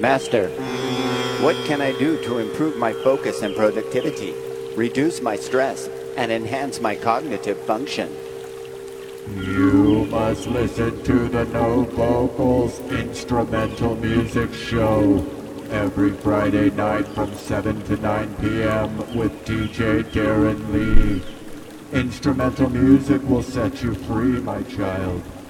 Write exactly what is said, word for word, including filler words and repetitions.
Master, what can I do to improve my focus and productivity, reduce my stress, and enhance my cognitive function? You must listen to the No Vocals Instrumental Music Show every Friday night from seven to nine p.m. with D J Darren Lee. Instrumental music will set you free, my child.